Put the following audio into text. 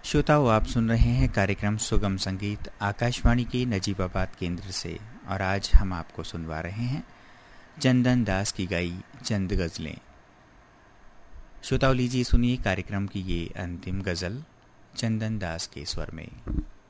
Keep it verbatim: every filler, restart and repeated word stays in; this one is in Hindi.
श्रोताओ, आप सुन रहे हैं कार्यक्रम सुगम संगीत आकाशवाणी के नजीबाबाद केंद्र से। और आज हम आपको सुनवा रहे हैं चंदन दास की गाई चंद गज़लें। श्रोताओ, लीजिए सुनिए कार्यक्रम की ये अंतिम गज़ल चंदन दास के स्वर में।